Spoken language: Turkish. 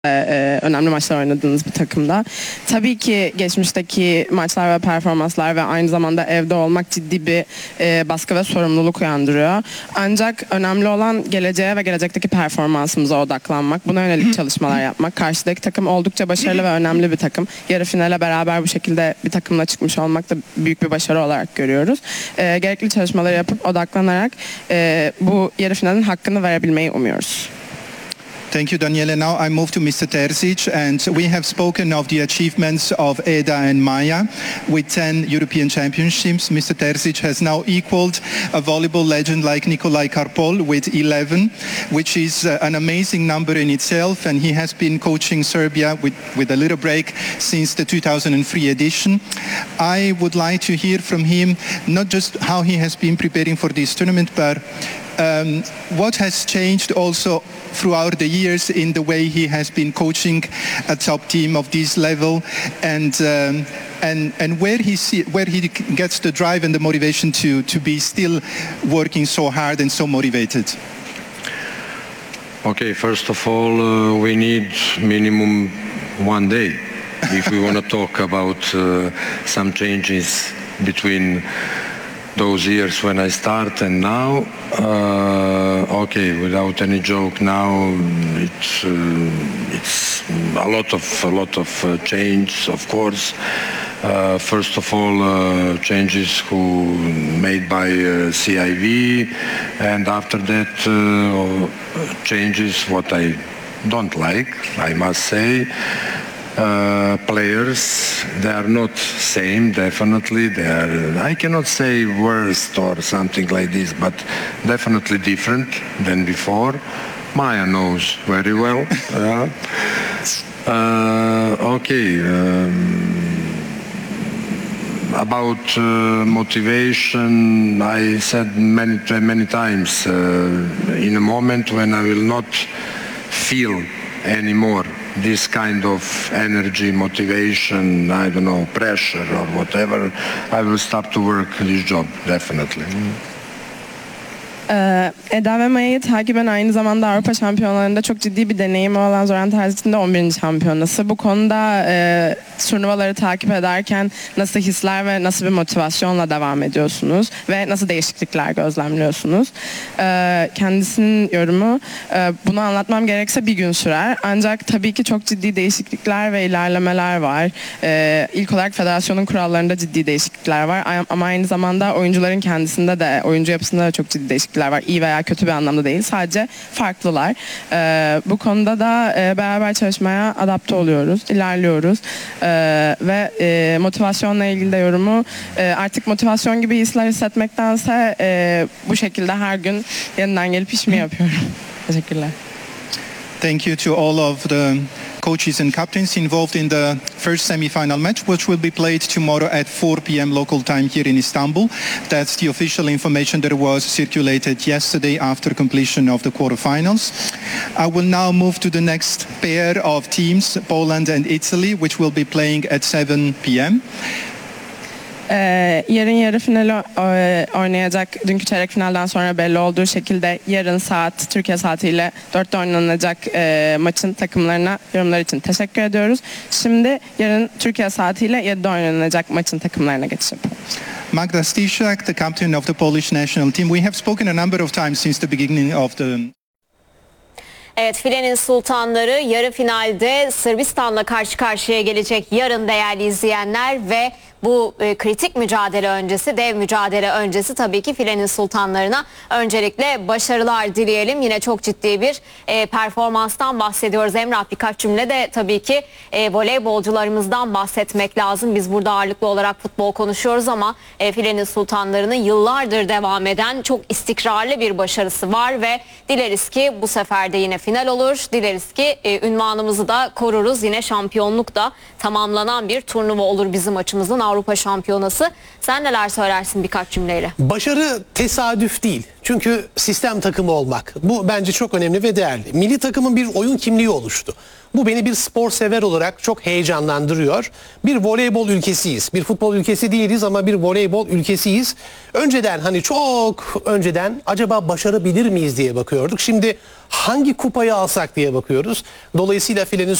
önemli maçlar oynadığınız bir takımda. Tabii ki geçmişteki maçlar ve performanslar ve aynı zamanda evde olmak ciddi bir baskı ve sorumluluk uyandırıyor. Ancak önemli olan geleceğe ve gelecekteki performansımıza odaklanmak, buna yönelik çalışmalar yapmak. Karşıdaki takım oldukça başarılı ve önemli bir takım. Yarı finale beraber bu şekilde bir takımla çıkmış olmak da büyük bir başarı olarak görüyoruz. Gerekli çalışmaları yapıp odaklanarak bu yarı finalin hakkını verebilmeyi umuyoruz. Thank you, Daniele. Now I move to Mr. Terzic, and we have spoken of the achievements of Eda and Maya with 10 European Championships. Mr. Terzic has now equaled a volleyball legend like Nikolai Karpol with 11, which is an amazing number in itself, and he has been coaching Serbia with a little break since the 2003 edition. I would like to hear from him not just how he has been preparing for this tournament, but what has changed also throughout the years in the way he has been coaching a top team of this level, and where he gets the drive and the motivation to be still working so hard and so motivated. Okay, first of all, we need minimum 1 day if we want to talk about some changes between those years when I start and now. Okay, without any joke, now it's a lot of change, of course. First of all, changes who made by CIV, and after that changes what I don't like, I must say. Players, they are not same, definitely. They are, I cannot say worst or something like this, but definitely different than before. Maya knows very well. Okay. About motivation, I said many times, in a moment when I will not feel anymore this kind of energy, motivation, I don't know, pressure or whatever, I will stop to work this job, definitely. Eda ve Maya'yı takiben aynı zamanda Avrupa Şampiyonalarında çok ciddi bir deneyimi olan Zoran Terzic'in de 11. şampiyonası. Bu konuda turnuvaları takip ederken nasıl hisler ve nasıl bir motivasyonla devam ediyorsunuz ve nasıl değişiklikler gözlemliyorsunuz? Kendisinin yorumu, bunu anlatmam gerekse bir gün sürer. Ancak tabii ki çok ciddi değişiklikler ve ilerlemeler var. İlk olarak federasyonun kurallarında ciddi değişiklikler var. Ama aynı zamanda oyuncuların kendisinde de, oyuncu yapısında da çok ciddi değişiklikler var. İyi veya kötü bir anlamda değil. Sadece farklılar. Bu konuda da beraber çalışmaya adapte oluyoruz. İlerliyoruz. Ve motivasyonla ilgili de yorumu, artık motivasyon gibi hisler hissetmektense bu şekilde her gün yeniden gelip işimi yapıyorum. Teşekkürler. Thank you to all of the coaches and captains involved in the first semi-final match, which will be played tomorrow at 4 p.m. local time here in Istanbul. That's the official information that was circulated yesterday after completion of the quarterfinals. I will now move to the next pair of teams, Poland and Italy, which will be playing at 7 p.m. Yarın yarı finali oynayacak, dünkü çeyrek finalden sonra belli olduğu şekilde yarın saat, Türkiye saatiyle 4'te oynanacak maçın takımlarına yorumlar için teşekkür ediyoruz. Şimdi yarın Türkiye saatiyle 7'de oynanacak maçın takımlarına geçiş yapıyoruz. Magda Stishak, the captain of the Polish national team. We have spoken a number of times since the beginning of the... Evet, filenin sultanları yarı finalde Sırbistan'la karşı karşıya gelecek yarın değerli izleyenler ve bu kritik mücadele öncesi, dev mücadele öncesi tabii ki filenin sultanlarına öncelikle başarılar dileyelim. Yine çok ciddi bir performanstan bahsediyoruz. Emrah, birkaç cümle de tabii ki voleybolcularımızdan bahsetmek lazım. Biz burada ağırlıklı olarak futbol konuşuyoruz ama filenin sultanlarının yıllardır devam eden çok istikrarlı bir başarısı var ve dileriz ki bu sefer de yine final olur. Dileriz ki ünvanımızı da koruruz. Yine şampiyonluk da tamamlanan bir turnuva olur bizim açımızdan. Avrupa Şampiyonası. Sen neler söylersin birkaç cümleyle? Başarı tesadüf değil. Çünkü sistem takımı olmak. Bu bence çok önemli ve değerli. Milli takımın bir oyun kimliği oluştu. Bu beni bir spor sever olarak çok heyecanlandırıyor. Bir voleybol ülkesiyiz. Bir futbol ülkesi değiliz ama bir voleybol ülkesiyiz. Önceden hani çok önceden acaba başarabilir miyiz diye bakıyorduk. Şimdi hangi kupayı alsak diye bakıyoruz. Dolayısıyla filenin